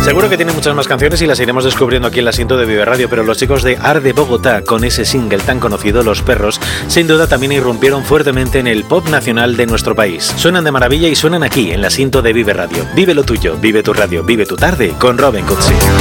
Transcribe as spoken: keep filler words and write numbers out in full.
Seguro que tiene muchas más canciones y las iremos descubriendo aquí en el asiento de Vive Radio, pero los chicos de Ar de Bogotá, con ese single tan conocido, Los Perros, sin duda también irrumpieron fuertemente en el pop nacional de nuestro país. Suenan de maravilla y suenan aquí en el asiento de Vive Radio. Vive lo tuyo, vive tu radio, vive tu tarde con Robin Cutsi.